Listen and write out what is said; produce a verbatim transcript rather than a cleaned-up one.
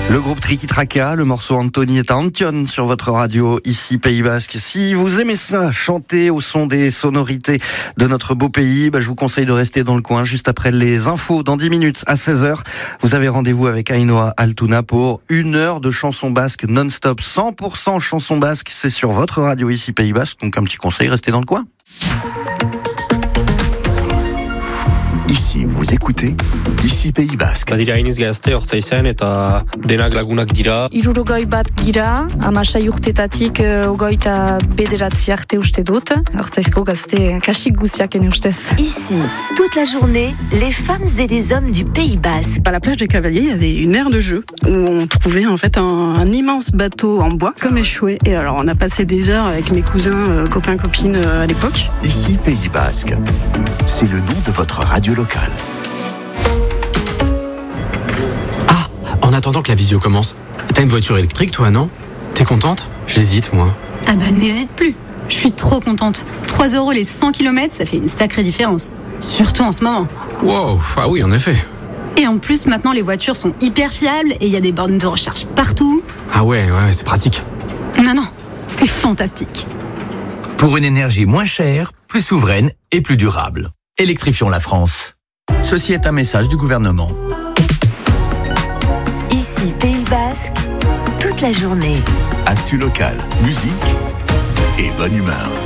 Le groupe Triki Traka, le morceau Anthony est à Antion sur votre radio, ici Pays Basque. Si vous aimez ça, chanter au son des sonorités de notre beau pays, bah, je vous conseille de rester dans le coin juste après les infos. Dans dix minutes à seize heures, vous avez rendez-vous avec Ainhoa Altuna pour une heure de chansons basques non-stop. cent pour cent chansons basques, c'est sur votre radio, ici Pays Basque. Donc un petit conseil, restez dans le coin. Ici, vous écoutez Ici Pays Basque. Badira iniz gazte, Orzaizen eta denak lagunak dira. Hirurogoi bat gira, hamasei urtetatik ogoita bederatzi arte uste dut. Ortzaizko gazte kasik guziak ene ustez. Ici, toute la journée, les femmes et les hommes du Pays Basque. À la plage des Cavaliers, il y avait une aire de jeu où on trouvait en fait un, un immense bateau en bois, comme échoué. Et alors, on a passé des heures avec mes cousins, euh, copains, copines euh, à l'époque. Ici Pays Basque, c'est le nom de votre radio locale. Ah, en attendant que la visio commence, t'as une voiture électrique toi, non? T'es contente? J'hésite, moi. Ah bah n'hésite plus, je suis trop contente. trois euros les cent kilomètres, ça fait une sacrée différence. Surtout en ce moment. Wow, ah oui, en effet. Et en plus, maintenant, les voitures sont hyper fiables et il y a des bornes de recharge partout. Ah ouais, ouais, c'est pratique. Non, non, c'est fantastique. Pour une énergie moins chère, plus souveraine et plus durable. Électrifions la France. Ceci est un message du gouvernement. Ici, Pays Basque, toute la journée. Actu local, musique et bonne humeur.